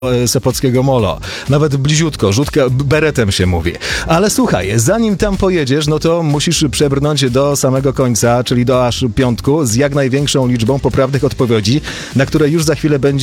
Sopockiego Molo. Nawet bliziutko, rzutka beretem się mówi. Ale słuchaj, zanim tam pojedziesz, no to musisz przebrnąć do samego końca, czyli do aż piątku, z jak największą liczbą poprawnych odpowiedzi, na które już za chwilę będzie